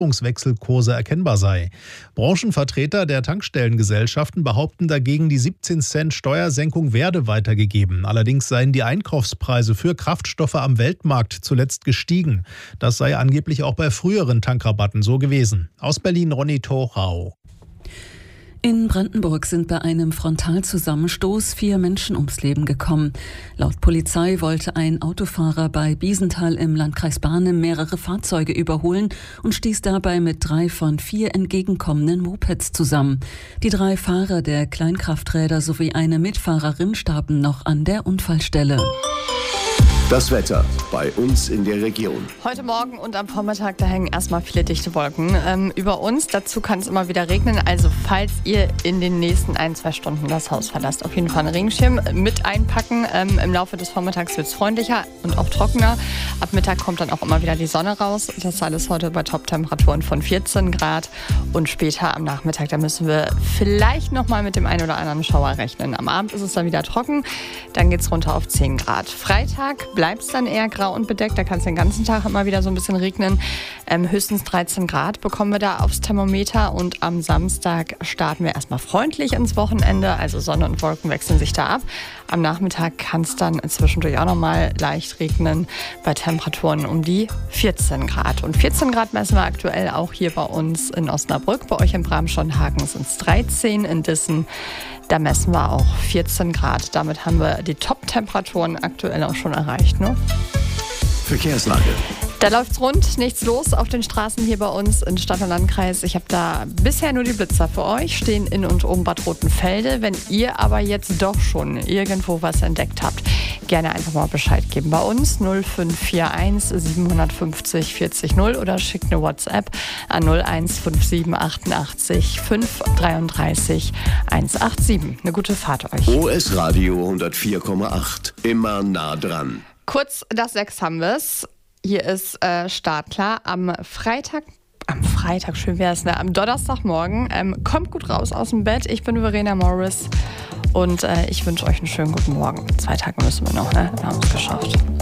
Währungswechselkurse erkennbar sei. Branchenvertreter der Tankstellengesellschaften behaupten dagegen, die 17 Cent Steuersenkung werde weitergegeben. Allerdings seien die Einkaufspreise für Kraftstoffe am Weltmarkt zuletzt gestiegen. Das sei angeblich auch bei früheren Tankrabatten so gewesen. Aus Berlin Ronny Thorau. In Brandenburg sind bei einem Frontalzusammenstoß 4 Menschen ums Leben gekommen. Laut Polizei wollte ein Autofahrer bei Biesenthal im Landkreis Barnim mehrere Fahrzeuge überholen und stieß dabei mit 3 von 4 entgegenkommenden Mopeds zusammen. Die 3 Fahrer der Kleinkrafträder sowie eine Mitfahrerin starben noch an der Unfallstelle. Das Wetter bei uns in der Region. Heute Morgen und am Vormittag, da hängen erstmal viele dichte Wolken über uns. Dazu kann es immer wieder regnen. Also falls ihr in den nächsten 1-2 Stunden das Haus verlasst, auf jeden Fall einen Regenschirm mit einpacken. Im Laufe des Vormittags wird es freundlicher und auch trockener. Ab Mittag kommt dann auch immer wieder die Sonne raus. Das ist alles heute bei Top-Temperaturen von 14 Grad. Und später am Nachmittag, da müssen wir vielleicht nochmal mit dem einen oder anderen Schauer rechnen. Am Abend ist es dann wieder trocken. Dann geht es runter auf 10 Grad. Freitag bleibt es dann eher grau und bedeckt. Da kann es den ganzen Tag immer wieder so ein bisschen regnen. Höchstens 13 Grad bekommen wir da aufs Thermometer. Und am Samstag starten wir erstmal freundlich ins Wochenende. Also Sonne und Wolken wechseln sich da ab. Am Nachmittag kann es dann zwischendurch auch nochmal leicht regnen bei Temperaturen um die 14 Grad. Und 14 Grad messen wir aktuell auch hier bei uns in Osnabrück. Bei euch in Bramschonhagen sind es 13, in Dissen da messen wir auch 14 Grad. Damit haben wir die Top-Temperaturen aktuell auch schon erreicht. Ne? Verkehrslage. Da läuft's rund, nichts los auf den Straßen hier bei uns in Stadt und Landkreis. Ich habe da bisher nur die Blitzer für euch, stehen in und um Bad Rotenfelde. Wenn ihr aber jetzt doch schon irgendwo was entdeckt habt, gerne einfach mal Bescheid geben bei uns 0541 750 40 0 oder schickt eine WhatsApp an 0157 88 533 187. Eine gute Fahrt euch. OS Radio 104,8. Immer nah dran. Kurz nach 6 haben wir's. Hier ist startklar am Freitag, schön wär's, ne? Am Donnerstagmorgen. Kommt gut raus aus dem Bett. Ich bin Verena Morris und ich wünsche euch einen schönen guten Morgen. 2 Tage müssen wir noch, ne? Wir haben es geschafft.